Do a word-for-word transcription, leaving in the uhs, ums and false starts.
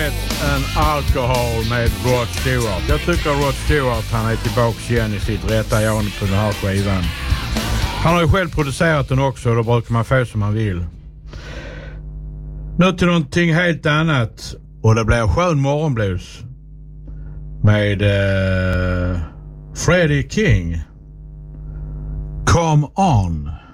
Cigarettes and Alcohol med Rod Stewart. Jag tycker Rod Stewart, han är tillbaka igen i sitt rätta jag på den här skivan. Han har ju själv producerat den också, och då brukar man få som man vill. Nu till någonting helt annat, och det blir skön morgonblues med uh, Freddie King. Come on.